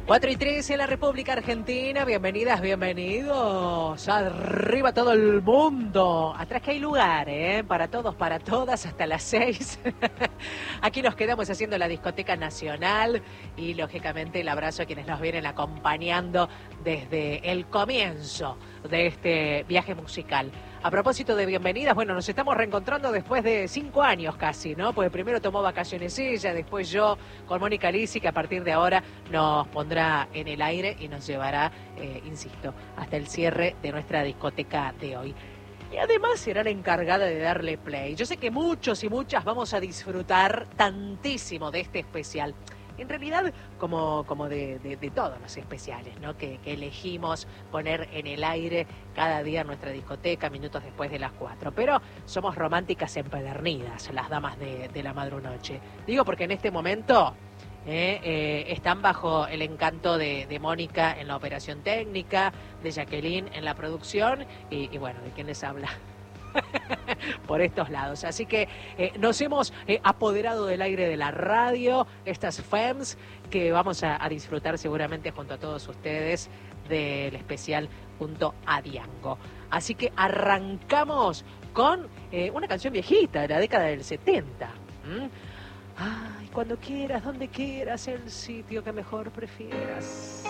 4:13 en la República Argentina, bienvenidas, bienvenidos, arriba todo el mundo, atrás que hay lugar, para todos, para todas, hasta las 6, aquí nos quedamos haciendo la discoteca nacional y lógicamente el abrazo a quienes nos vienen acompañando desde el comienzo de este viaje musical. A propósito de bienvenidas, bueno, nos estamos reencontrando después de 5 años casi, ¿no? Porque primero tomó vacaciones ella, después yo con Mónica Lisi, que a partir de ahora nos pondrá en el aire y nos llevará, insisto, hasta el cierre de nuestra discoteca de hoy. Y además será la encargada de darle play. Yo sé que muchos y muchas vamos a disfrutar tantísimo de este especial. En realidad, como de todos los especiales, ¿no? Que elegimos poner en el aire cada día en nuestra discoteca, minutos después de las 4. Pero somos románticas empedernidas, las damas de la madrunoche. Digo porque en este momento están bajo el encanto de Mónica en la operación técnica, de Jacqueline en la producción y bueno, ¿de quién les habla? Por estos lados. Así que nos hemos apoderado del aire de la radio, estas FEMS, que vamos a disfrutar seguramente junto a todos ustedes del especial junto a Diango. Así que arrancamos con una canción viejita de la década del 70. Ay, cuando quieras, donde quieras, el sitio que mejor prefieras.